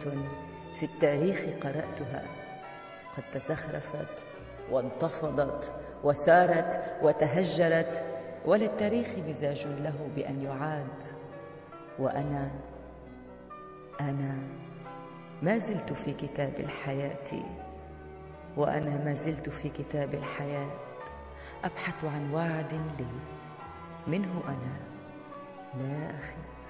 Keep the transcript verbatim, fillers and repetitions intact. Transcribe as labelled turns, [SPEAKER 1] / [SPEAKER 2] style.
[SPEAKER 1] في التاريخ قرأتها قد تزخرفت وانتفضت وثارت وتهجرت، وللتاريخ مزاج له بأن يعاد. وأنا أنا ما زلت في كتاب الحياة، وأنا ما زلت في كتاب الحياة أبحث عن وعد لي منه أنا لا أخي.